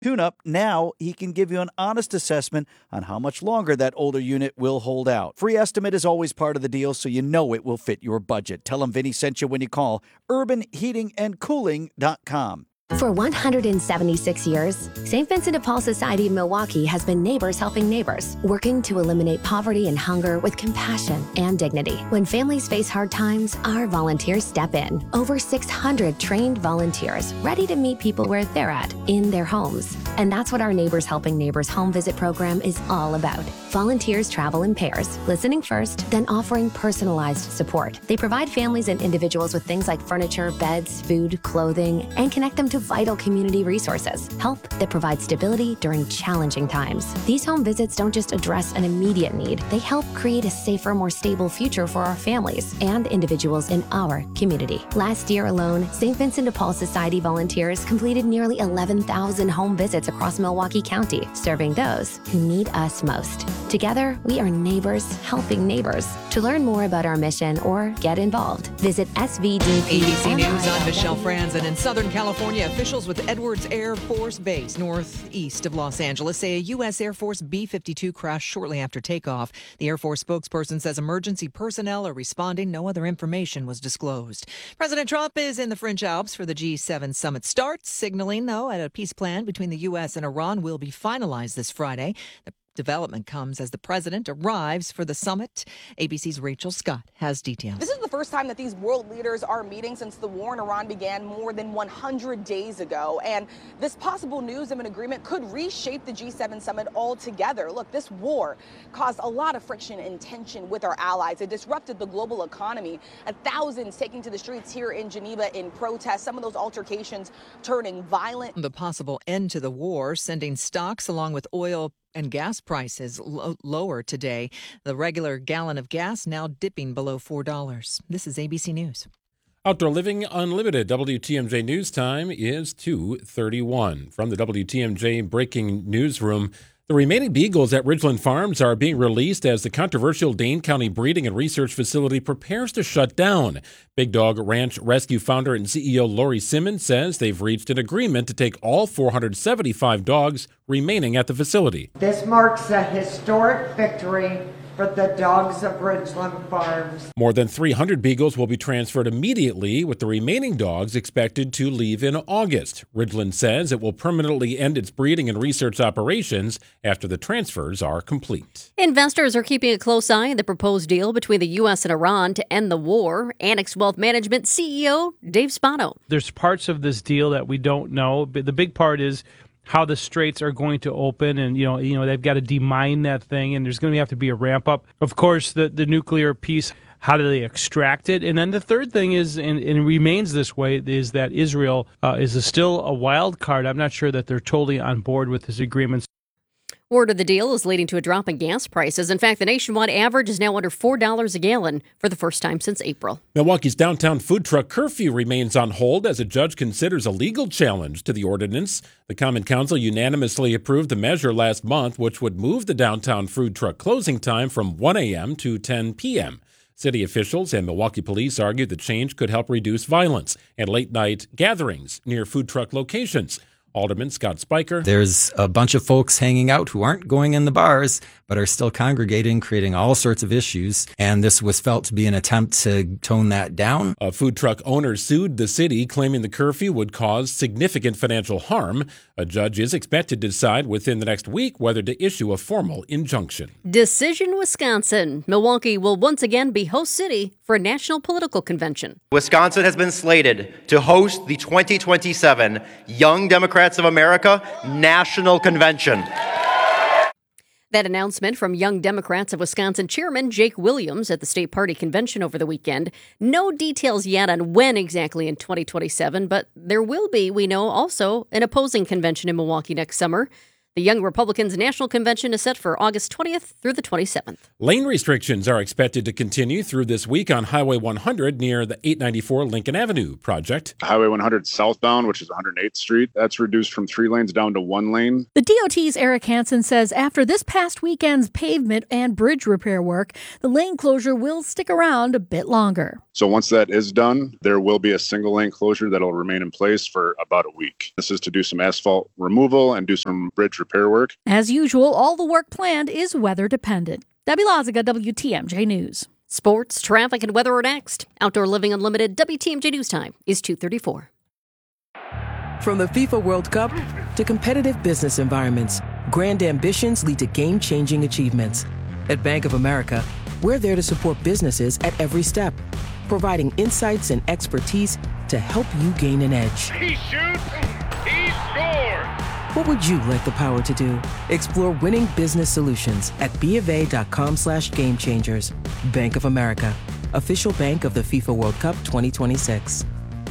tune-up, now he can give you an honest assessment on how much longer that older unit will hold out. Free estimate is always part of the deal, so you know it will fit your budget. Tell him Vinny sent you when you call urbanheatingandcooling.com. For 176 years, St. Vincent de Paul Society of Milwaukee has been neighbors helping neighbors, working to eliminate poverty and hunger with compassion and dignity. When families face hard times, our volunteers step in. Over 600 trained volunteers ready to meet people where they're at, in their homes. And that's what our Neighbors Helping Neighbors home visit program is all about. Volunteers travel in pairs, listening first, then offering personalized support. They provide families and individuals with things like furniture, beds, food, clothing, and connect them to vital community resources, help that provides stability during challenging times. These home visits don't just address an immediate need, they help create a safer, more stable future for our families and individuals in our community. Last year alone, St. Vincent de Paul Society volunteers completed nearly 11,000 home visits across Milwaukee County, serving those who need us most. Together, we are neighbors helping neighbors. To learn more about our mission or get involved, visit SVDP. ABC News, I'm Michelle Franzen. In Southern California, officials with Edwards Air Force Base, northeast of Los Angeles, say a U.S. Air Force B-52 crashed shortly after takeoff. The Air Force spokesperson says emergency personnel are responding. No other information was disclosed. President Trump is in the French Alps for the G7 summit start, signaling, though, that a peace plan between the U.S. and Iran will be finalized this Friday. The development comes as the president arrives for the summit. ABC's Rachel Scott has details. This is the first time that these world leaders are meeting since the war in Iran began more than 100 days ago. And this possible news of an agreement could reshape the G7 summit altogether. Look, this war caused a lot of friction and tension with our allies. It disrupted the global economy, and thousands taking to the streets here in Geneva in protest. Some of those altercations turning violent. The possible end to the war, sending stocks along with oil and gas prices lower today. The regular gallon of gas now dipping below $4. This is ABC News. Outdoor Living Unlimited. WTMJ News Time is 2:31. From the WTMJ Breaking Newsroom, the remaining beagles at Ridgeland Farms are being released as the controversial Dane County Breeding and Research Facility prepares to shut down. Big Dog Ranch Rescue founder and CEO Lori Simmons says they've reached an agreement to take all 475 dogs remaining at the facility. This marks a historic victory for the dogs of Ridgeland Farms. More than 300 beagles will be transferred immediately, with the remaining dogs expected to leave in August. Ridgeland says it will permanently end its breeding and research operations after the transfers are complete. Investors are keeping a close eye on the proposed deal between the U.S. and Iran to end the war. Annex Wealth Management CEO Dave Spano. There's parts of this deal that we don't know, but the big part is how the straits are going to open, and you know they've got to demine that thing, and there's going to have to be a ramp up. Of course, the nuclear piece, how do they extract it? And then the third thing is, and it remains this way, is that Israel is still a wild card. I'm not sure that they're totally on board with this agreement. Word of the deal is leading to a drop in gas prices. In fact, the nationwide average is now under $4 a gallon for the first time since April. Milwaukee's downtown food truck curfew remains on hold as a judge considers a legal challenge to the ordinance. The Common Council unanimously approved the measure last month, which would move the downtown food truck closing time from 1 a.m. to 10 p.m. City officials and Milwaukee police argued the change could help reduce violence and late-night gatherings near food truck locations. Alderman Scott Spiker. There's a bunch of folks hanging out who aren't going in the bars, but are still congregating, creating all sorts of issues. And this was felt to be an attempt to tone that down. A food truck owner sued the city, claiming the curfew would cause significant financial harm. A judge is expected to decide within the next week whether to issue a formal injunction. Decision, Wisconsin. Milwaukee will once again be host city for a national political convention. Wisconsin has been slated to host the 2027 Young Democrats of America National Convention. That announcement from Young Democrats of Wisconsin Chairman Jake Williams at the state party convention over the weekend. No details yet on when exactly in 2027, but there will be, we know, also an opposing convention in Milwaukee next summer. The Young Republicans National Convention is set for August 20th through the 27th. Lane restrictions are expected to continue through this week on Highway 100 near the 894 Lincoln Avenue project. Highway 100 southbound, which is 108th Street, that's reduced from 3 lanes down to 1 lane. The DOT's Eric Hansen says after this past weekend's pavement and bridge repair work, the lane closure will stick around a bit longer. So once that is done, there will be a single lane closure that will remain in place for about a week. This is to do some asphalt removal and do some bridge repair work. As usual, all the work planned is weather dependent. Debbie Loziga, WTMJ News. Sports, traffic, and weather are next. Outdoor Living Unlimited WTMJ News Time is 2:34. From the FIFA World Cup to competitive business environments, grand ambitions lead to game-changing achievements. At Bank of America, we're there to support businesses at every step, providing insights and expertise to help you gain an edge. He shoots, he scores! What would you like the power to do? Explore winning business solutions at BofA.com/gamechangers. Bank of America, official bank of the FIFA World Cup 2026.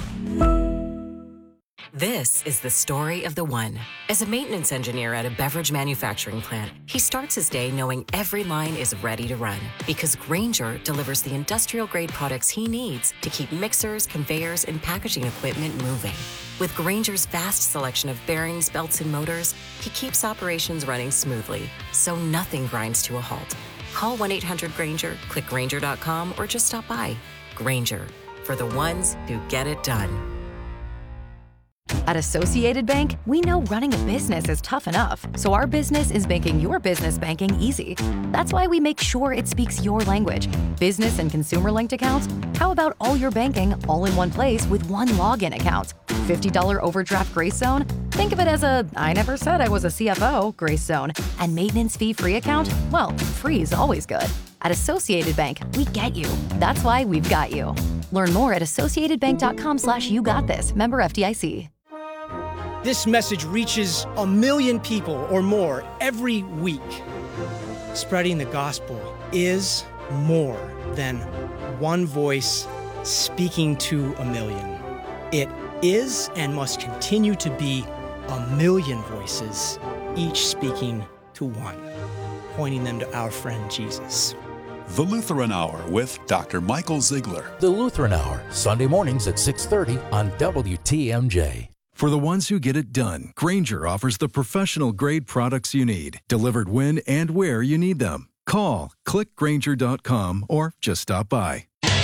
This is the story of the one. As a maintenance engineer at a beverage manufacturing plant, he starts his day knowing every line is ready to run because Grainger delivers the industrial-grade products he needs to keep mixers, conveyors, and packaging equipment moving. With Grainger's vast selection of bearings, belts, and motors, he keeps operations running smoothly, so nothing grinds to a halt. Call 1-800-GRAINGER, click Grainger.com, or just stop by. Grainger, for the ones who get it done. At Associated Bank, we know running a business is tough enough, so our business is making your business banking easy. That's why we make sure it speaks your language. Business and consumer-linked accounts? How about all your banking all in one place with one login account? $50 overdraft grace zone? Think of it as a I never said I was a CFO grace zone. And maintenance fee-free account? Well, free is always good. At Associated Bank, we get you. That's why we've got you. Learn more at associatedbank.com/YouGotThis. Member FDIC. This message reaches 1 million people or more every week. Spreading the gospel is more than one voice speaking to 1 million. It is and must continue to be 1 million voices, each speaking to one, pointing them to our friend Jesus. The Lutheran Hour with Dr. Michael Ziegler. The Lutheran Hour, Sunday mornings at 6:30 on WTMJ. For the ones who get it done, Grainger offers the professional-grade products you need, delivered when and where you need them. Call, click Grainger.com, or just stop by.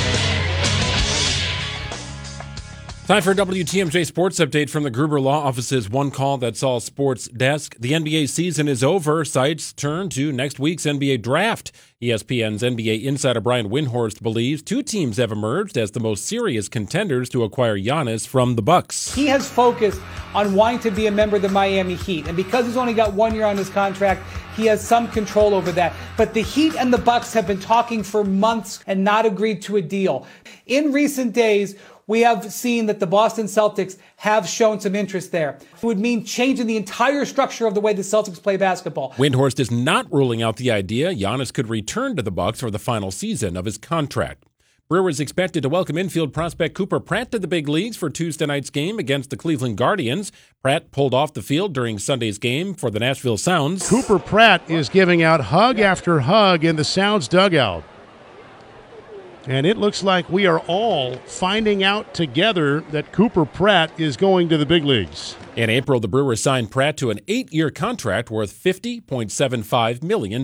Time for a WTMJ Sports Update from the Gruber Law Office's One Call That's All Sports desk. The NBA season is over. Sights turn to next week's NBA draft. ESPN's NBA insider Brian Windhorst believes 2 teams have emerged as the most serious contenders to acquire Giannis from the Bucks. He has focused on wanting to be a member of the Miami Heat, and because he's only got 1 year on his contract, he has some control over that. But the Heat and the Bucks have been talking for months and not agreed to a deal. In recent days, we have seen that the Boston Celtics have shown some interest there. It would mean changing the entire structure of the way the Celtics play basketball. Windhorst is not ruling out the idea Giannis could return to the Bucks for the final season of his contract. Brewers expected to welcome infield prospect Cooper Pratt to the big leagues for Tuesday night's game against the Cleveland Guardians. Pratt pulled off the field during Sunday's game for the Nashville Sounds. Cooper Pratt is giving out hug after hug in the Sounds dugout. And it looks like we are all finding out together that Cooper Pratt is going to the big leagues. In April, the Brewers signed Pratt to an 8-year contract worth $50.75 million.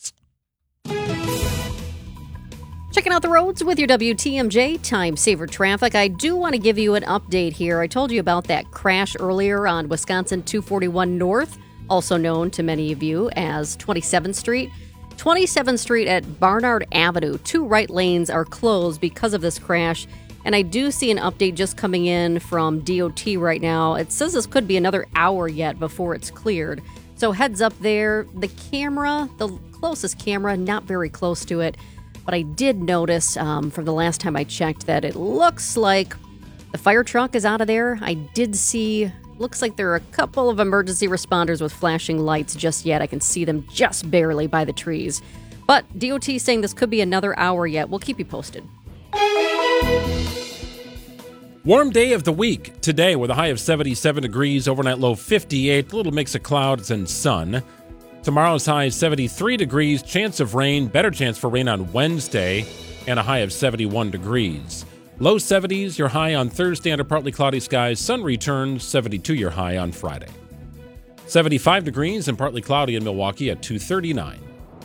Checking out the roads with your WTMJ Time Saver Traffic. I do want to give you an update here. I told you about that crash earlier on Wisconsin 241 North, also known to many of you as 27th Street. 27th Street at Barnard Avenue. 2 right lanes are closed because of this crash. And I do see an update just coming in from DOT right now. It says this could be another hour yet before it's cleared. So heads up there. The camera, the closest camera, not very close to it. But I did notice from the last time I checked that it looks like the fire truck is out of there. I did see... Looks like there are a couple of emergency responders with flashing lights just yet. I can see them just barely by the trees. But DOT is saying this could be another hour yet. We'll keep you posted. Warm day of the week today with a high of 77 degrees, overnight low 58, a little mix of clouds and sun. Tomorrow's high is 73 degrees, chance of rain, better chance for rain on Wednesday, and a high of 71 degrees. Low 70s, your high on Thursday under partly cloudy skies. Sun returns, 72 your high on Friday. 75 degrees and partly cloudy in Milwaukee at 2:39.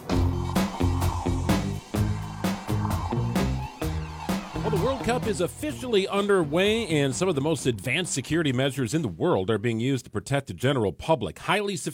Well, the World Cup is officially underway, and some of the most advanced security measures in the world are being used to protect the general public. Highly sophisticated